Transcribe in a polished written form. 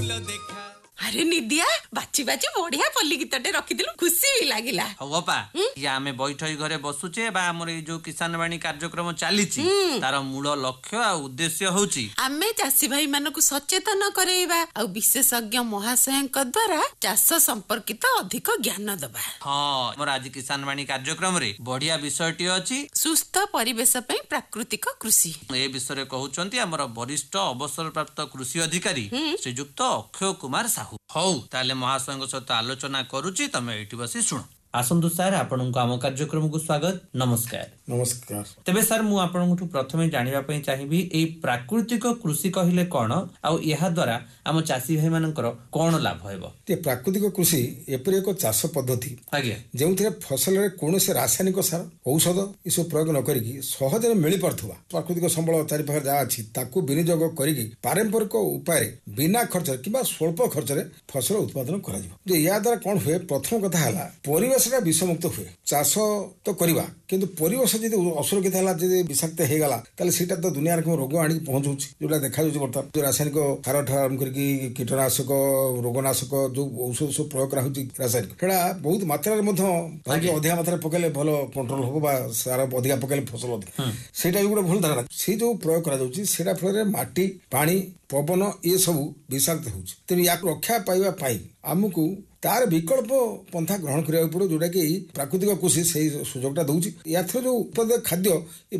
अरे निदिया बाची बाची बढ़िया पल्ली गीतटे रखिदिलु खुशी भी लागिला। हो बा या आमे बैठई घरे बसुचे बा हमर ए जो किसान वाणी कार्यक्रम चालीची तार मूल लक्ष्य आ उद्देश्य होची आमे चासी भाई मानको सचेतन करेबा आ विशेषज्ञ महाशयक द्वारा चाष संपर्कित अधिक ज्ञान दबा। हां हमर आज किसान वाणी कार्यक्रम रे बढ़िया विषयटी अछि सुस्थ परिवेश पई प्राकृतिक कृषि। ए विषय कहउचंती हमर वरिष्ठ अवसर प्राप्त कृषि अधिकारी श्रीयुक्त अक्षय कुमार साहू। हौ ताले महाशयଙ୍କ सहित आलोचना करूची तमे एठी बसी सुनो। आसंतु सर आपनको आम कार्यक्रम को स्वागत नमस्कार। नमस्कार। तेबे सर मु आपनको प्रथमे जानिबा पई चाहिबी ए प्राकृतिक कृषि कहिले कोन आ एहा द्वारा आम चासी भाई मानकर कोन लाभ हेबो। ते प्राकृतिक कृषि एपरि एक चाष पद्धति आज्ञा जेउथरे फसल रे कोनोसे रासायनिक सार औषध इसो प्रयोग न करिकि सहजरे मिली परथुवा प्राकृतिक संबल चारि पाखर जा अछि ताकू विनियोग करिकि पारंपरिक उपाय बिना खर्च किबा स्वल्प खर्च रे फसल उत्पादन करा जिवो। जे या द्वारा कोन होय प्रथम कथा हला परिवेश विषमुक्त हुए चाष तो करवा किंतु परिवेश जदि असुरक्षित है जदि विषाक्त हो गला ताले सीटा तो दुनिया रकम रोग आनी पहुंचुची जोटा देखा जाउची बर्तमान जो रासायनिक सार ठाम करके कीटनाशक रोगनाशक जो औषध सब प्रयोग करा होची रासायनिक सेटा बहुत मात्रा रे मध्य अधिक मात्रा पकेले भलो कंट्रोल हो बा सार अधिक पकेले फसल अधिक सेटा भी गोटे भूल धारणा से जो प्रयोग करा जाउची सेटा फल माटी पानी पवन ये सब विषाक्त होची तेणु या रक्षा पाइबा पाई आमको तार विकल्प पंथा ग्रहण करिया पड़ो जोटा कि प्राकृतिक कृषि से सुजोगटा दउची या जो उत्पादित खाद्य